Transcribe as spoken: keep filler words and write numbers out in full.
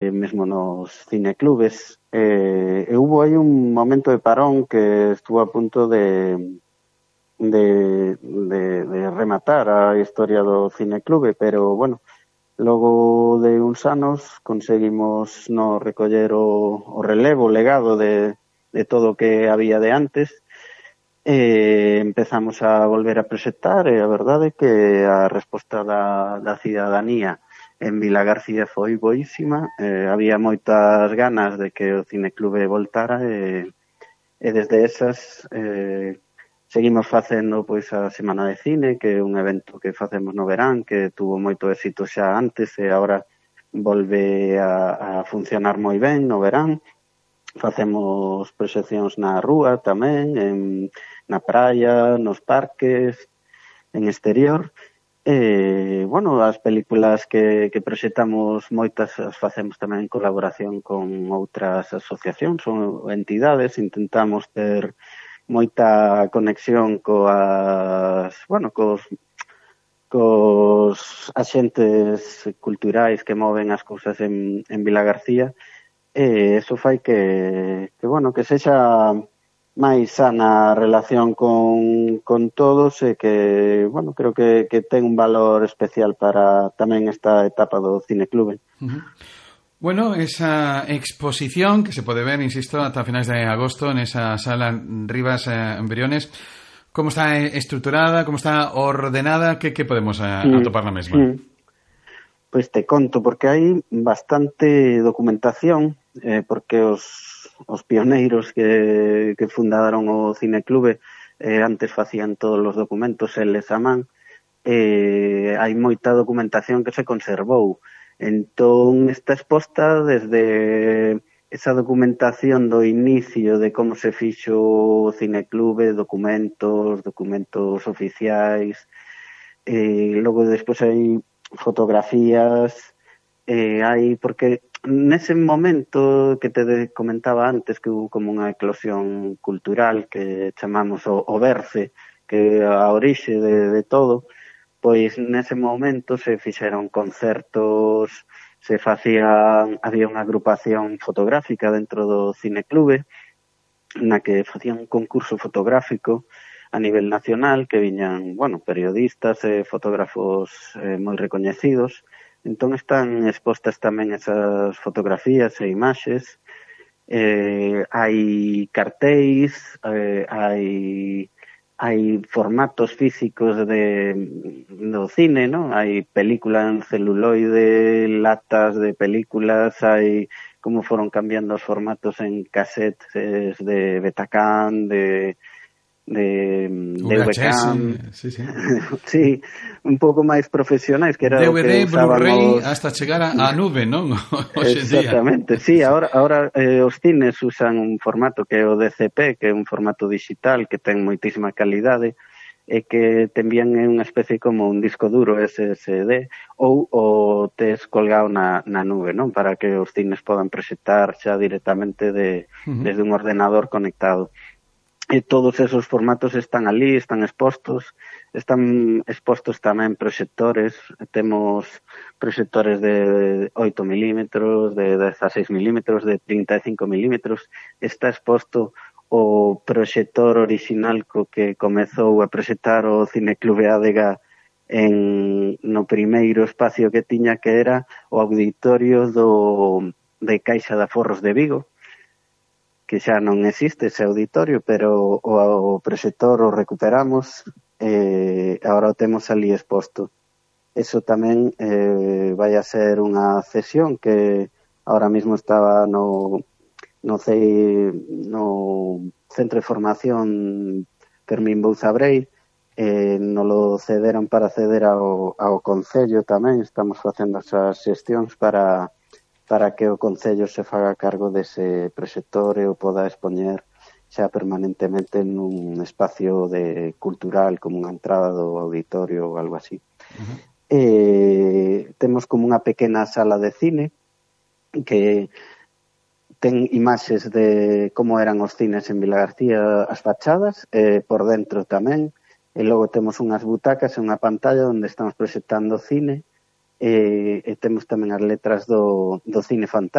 que mesmo nos cineclubes. Eh, e hubo aí un momento de parón que estuvo a punto de, de, de, de rematar a historia do cineclube, pero, bueno, logo de uns anos conseguimos no recoller o, o relevo, o legado de, de todo o que había de antes. E empezamos a volver a proxectar e a verdade é que a resposta da, da cidadanía en Vilagarcía foi boísima. Eh, había moitas ganas de que o cineclube voltara e, e desde esas eh, seguimos facendo pois a Semana de Cine, que é un evento que facemos no verán, que tuvo moito éxito xa antes e agora volve a, a funcionar moi ben no verán. Facemos proxeccións na rúa tamén, en, na praia, nos parques, en exterior. E, bueno, as películas que, que proxectamos moitas as facemos tamén en colaboración con outras asociacións ou entidades. Intentamos ter moita conexión coas, bueno, cos, cos axentes culturais que moven as cousas en, en Vilagarcía, e eso fai que, que, bueno, que sexa máis sana a relación con, con todos e que, bueno, creo que, que ten un valor especial para tamén esta etapa do cineclube. Uh-huh. Bueno, esa exposición que se pode ver, insisto, ata finais de agosto en esa sala Rivas eh, en Briones, como está estruturada, como está ordenada, que, que podemos eh, atopar na mesma? Mm. Pois te conto, porque hai bastante documentación, eh, porque os, os pioneiros que, que fundaron o cineclube eh, antes facían todos os documentos eles a man, eh, hai moita documentación que se conservou. Entón, está exposta desde esa documentación do inicio de como se fixo o cineclube, documentos, documentos oficiais, e logo despois hai fotografías, eh, hai, porque nese momento que te comentaba antes que hubo como unha eclosión cultural que chamamos o, o Berce, que é a orixe de, de todo, pois nese momento se fixeron concertos, se facían, había unha agrupación fotográfica dentro do cineclube, na que facían un concurso fotográfico a nivel nacional, que viñan, bueno, periodistas e fotógrafos eh, moi recoñecidos. Entón están expostas tamén esas fotografías e imaxes. Eh, hai cartéis, eh, hai... hai formatos físicos de, do cine, ¿no? Hai película en celuloide, latas de películas, hai como foron cambiando os formatos en casetes de Betacam, de de D V Cam, sí, sí. Sí, un pouco máis profesionais, que era D V D, o que usábamos... Blu-ray, hasta chegar a nube, non? Exactamente, sí, ahora, ahora eh, os cines usan un formato que é o D C P, que é un formato digital que ten moitísima calidade e que te envían en unha especie como un disco duro S S D ou o tes colgado na, na nube, non? Para que os cines podan proxectar xa directamente de, uh-huh. desde un ordenador conectado. E todos esos formatos están ali, están expostos, están expostos tamén proxectores, temos proxectores de oito milímetros, de dezaseis milímetros, de trinta e cinco milímetros, está exposto o proxector orixinal co que comezou a proxectar o Cineclube Adega en, no primeiro espacio que tiña, que era o auditorio do, de Caixa de Aforros de Vigo, que xa non existe ese auditorio, pero o, o proxector o recuperamos e eh, agora o temos ali exposto. Eso tamén eh, vai a ser unha cesión que ahora mismo estaba no, no, C, no Centro de Formación Fermín Bouzabrei, eh, nos lo cederon para ceder ao, ao Concello tamén. Estamos facendo esas xestións para... para que o Concello se faga cargo dese proxector e o poda expoñer xa permanentemente nun espacio de cultural, como unha entrada do auditorio ou algo así. Uh-huh. Eh, temos como unha pequena sala de cine que ten imaxes de como eran os cines en Vilagarcía, as fachadas, eh, por dentro tamén, e logo temos unhas butacas e unha pantalla onde estamos proxectando cine. E, e temos tamén as letras do, do cine fantástico.